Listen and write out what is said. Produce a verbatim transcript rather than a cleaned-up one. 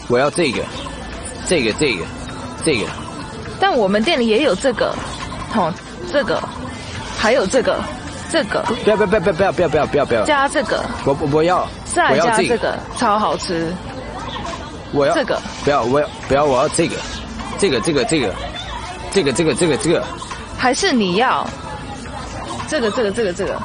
我要这个，这个这个这个。 但我们店里也有这个，哦，这个，还有这个，这个。 不要不要不要不要不要不要不要不要。 加这个。 我我我要。 再加这个，超好吃。 我要这个。 不要我要不要我要这个，这个这个这个，这个这个这个这个。 还是你要这个这个这个这个。